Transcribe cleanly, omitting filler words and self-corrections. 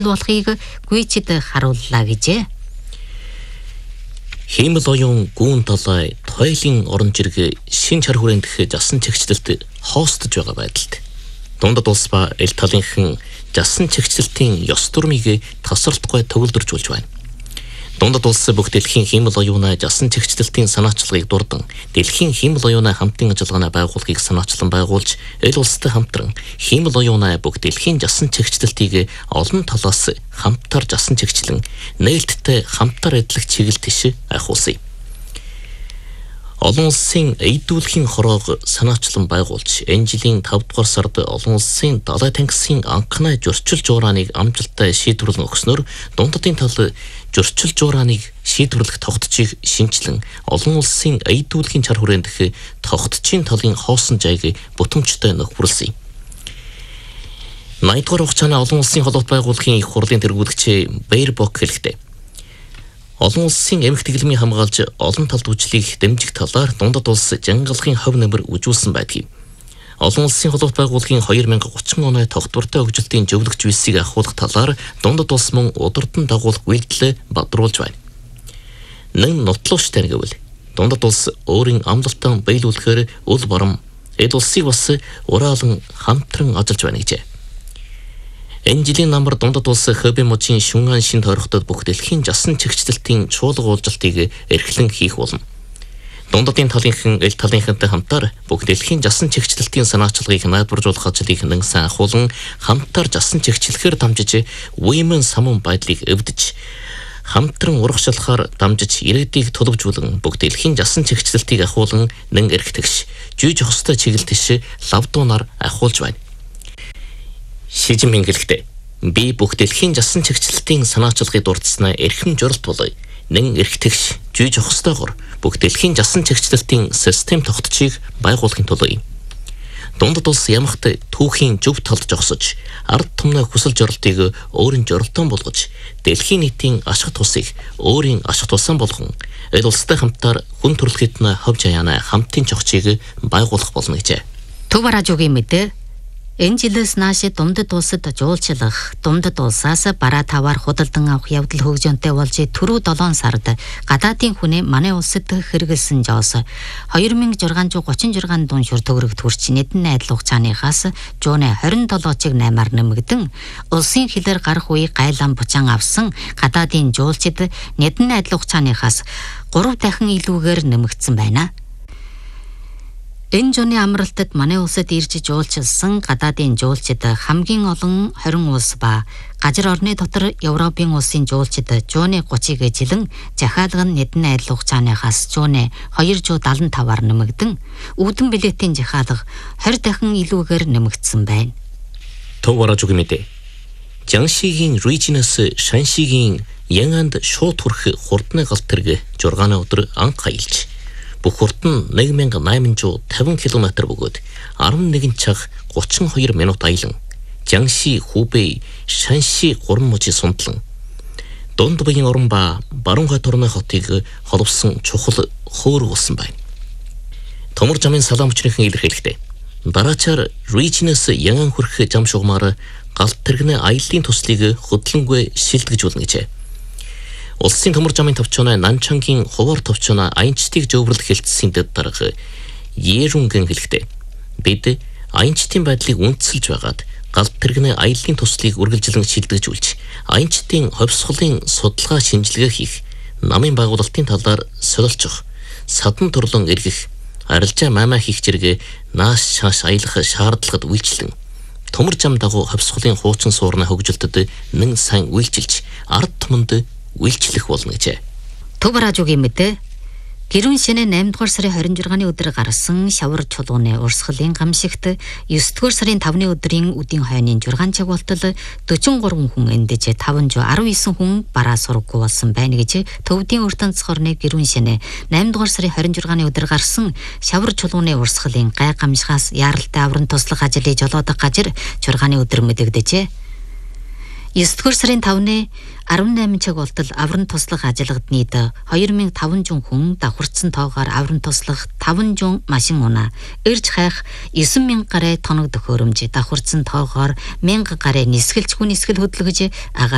болохыг гүйцэд харууллаа гэжээ. Хиймэл оюун гүүн талай тойлын орон жиргээ шин чар хүрээнд жасан чигчлэлд хоостож байгаа байдалд дундад улс ба эл талынхан жасан чигчлэлтийн ёс дүрмийг тасралтгүй төгөлдөржүүлж байна. Дундад улс бүх дэлхийн хиймэл оюунаа жасан чигчлэлтийн санаачлагыг дурдан дэлхийн хиймэл оюунаа хамтын ажиллагааны байгууллагыг санаачлан байгуулж эл улстай хамтран хиймэл оюунаа бүх дэлхийн жасан чигчлэлтийг олон талаас хамтар жасан чигчлэн нээлттэй хамтар эдлэх чиглэл тийш айхуулсан. Олон улсын эйдүүлэхийн хороог санаачлан байгуулж энэ жилийн 5 дугаар сард олон улсын далай танхисын анхны зөрчил жуурааныг амжилттай шийдвэрлэн өгснөөр дундадын тал зөрчил жуурааныг шийдвэрлэх тогтцыг шинжилэн олон улсын эйдүүлэхийн чар хүрээнд тогтцын талын хоосон жайг бүтэмжтэй нөхөрлсөн. 80 дугаар хугацааны олон улсын холбоот байгууллагын их хурлын тэргүүлэгч Бэйрбок хэлэхдээ олон улсын эмх тэглэмийн хамгаалж олон талд үйлчлэх дэмжих талаар дундад улс жангалгын хувь нэмэр үжүүлсэн байдгийг. Олон улсын холбоот байгууллагын 2030 оны тогтвортой хөгжилтийн зөвлөгч визийг ахуулах талаар дундад улс мөн удирдан дагуулах үйлдэлээ бадруулж байна. Нэн нотлооч тэргэвэл дундад улс өөрийн амлалтаа биелүүлэхээр үл барам эд улсыг бас ураалан хамтран ажиллаж байна гэжээ. Энэ жилийн намар дундад улс Хөбийн мужийн шүнгаан шин тойрогтод бүх дэлхийн жасан чигчлэлтийн чуулга уулзалтыг эрхлэн хийх болно. Дундадын талынхан эл талынхантай хамтар бүх дэлхийн жасан чигчлэлтийн санаачлагыг найдваржуулах ажлыг нэн сайн ахуулан хамтар жасан чигчлэхээр дамжиж үеийн самун байдлыг эвдэж хамтран урагшлахаар дамжиж иргэдийг төлөвжүүлэн бүх дэлхийн жасан чигчлэлтийг ахуулан нэн эрхтэгш жүйж хостой чиглэл тийш лавдуунаар ахуулж байна. Шижин хэлэхдээ би бүх дэлхийн жасан чигчлэлтийн санаачлагыг дурдсанаа эрхэм журалт болоё. Нэн эрхтэгш жүйж хостойгоор бүх дэлхийн жасан чигчлэлтийн систем тогтцыг байгуулахын тулд дундад улс ямагт түүхийн зөв талд жогсож ард түмний хүсэл зорилтыг өөрийн зорилтон болгож дэлхийн нийтийн ашиг тусыг өөрийн ашиг туссан болгон эл улстай хамтаар хүн төрөлхтний ховж аяана хамтын чогчийг байгуулах болно гэжээ. Төв радиогийн мэдээ энэ жилээс нааш дундад улсад жуулчлах, дундад улсаас бараа таваар худалдан авах явдал хөгжөөнтэй болж түрүү 7 сард гадаадын хүнээ манай улсад хэрэгэлсэн жоос 2636 дуун шүр төгрөг төрч нийтэн найдал хугацааныхаас жууны 27-ыг 8-аар нэмэгдэн улсын хилээр гарах үе гайлан бучаан авсан гадаадын жуулчид нийтэн найдал хугацааныхаас 3 дахин илүүгээр нэмэгдсэн байна. Энэ жууны амралтад манай улсад ирж жуулчилсан гадаадын жуулчид хамгийн олон 20 улс ба газар орны дотор Европын улсын жуулчид жууны 30-ыг жилэн захиалга нь нийтэн найдал хугацааныхаас жууны 275-аар нэмэгдэн үүдэн билетийн захиалга 20 дахин илүүгээр нэмэгдсэн байна. Төв радиогийн мэдээ. Жаншигийн Regions Шаншигийн Янганд шууд хүрэх хурдны галт тэрэг 6 өдөр анх хаялж бүх хурд нь 1850 км бөгөөд 11 цаг 32 минут аялан Жанши, Хубэй, Шанши 3 мужид сундлан дунд буян орон ба баруун хойд орны хотыг холбосон чухал хөөр болсон байна. Төмөр замын салаам хүчнийхэн илэрхийлэхдээ дараачаар Regions Янган хүрэх зам шугамаар галт тэрэгний аяллаа туслыг хөдлөнгөө шилдэгж болно гэжээ. Улсын төмөр замын төвчөөнө Нанчангийн хуваар төвчөөнө аянчдыг зөвөрлөх хэлтсийн дарга Ерүнгэн хэлэхдээ бид аянчдын байдлыг үндэслэж байгаад галт тэрэгний аяллаа туслыг үргэлжлэн шилдэгжүүлж аянчдын ховсголын судалгаа шинжилгээ хийх намын байгуулалтын талаар солилцох садан төрлөн эргэх арилжаа мамаа хийх зэрэг нааш шааш аялах шаардлагад үйлчлэн төмөр зам дагуу ховсголын хуучин суурны хөгжилтөд нэн сайн үйлчилж ард түмэнд үйлчлэх болно гэжээ. Төв радиогийн мэдээ гэрүүн шинэ 8 дугаар сарын 26-ны өдөр гарсан шавар чулууны урсгалын гамшигт 9 дугаар сарын 5-ны өдрийн үдийн хойны 6 цаг болтол 43 хүн эндэж 519 хүн бараа сураггүй болсон байна гэж Төвдийн ертөнц хорны гэрүүн шинэ 8 дугаар сарын 26-ны өдөр гарсан шавар чулууны урсгалын гай гамшигаас яаралтай авран туслах ажлыг жолоодох газар 6-ны өдөр мэдэгдэжээ. 9 дугаар сарын 5-ны 18 цаг болтол авран туслах ажиллагад нийт 2500 хүн давхарцсан тоогоор авран туслах 500 машин унаа эрж хайх 9000 гаруй тоног төхөөрөмж давхарцсан тоогоор 1000 гаруй нисгэлж хүн нисгэл хөдөлгөж